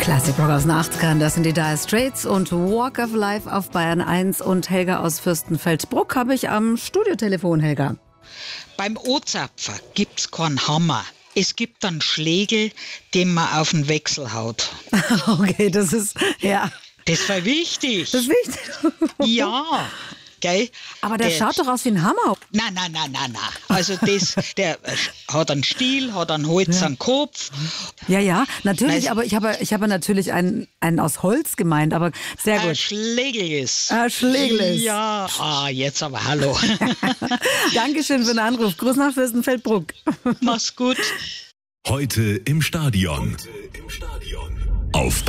Classic Rock aus den 80ern, das sind die Dire Straits und Walk of Life auf Bayern 1. Und Helga aus Fürstenfeldbruck habe ich am Studiotelefon. Helga. Beim O-Zapfer gibt's keinen Hammer. Es gibt einen Schlägel, den man auf den Wechsel haut. Okay, das ist, ja. Das war wichtig. Das ist wichtig. Ja, gell? Aber der schaut doch aus wie ein Hammer. Nein. Also der hat einen Stiel, hat einen Holz am Kopf. Ja, natürlich, aber ich habe natürlich einen aus Holz gemeint, aber sehr gut. Ein Schlägel ist. Ja. Jetzt aber hallo. Dankeschön für den Anruf. Gruß nach Fürstenfeldbruck. Mach's gut. Heute im Stadion. Auf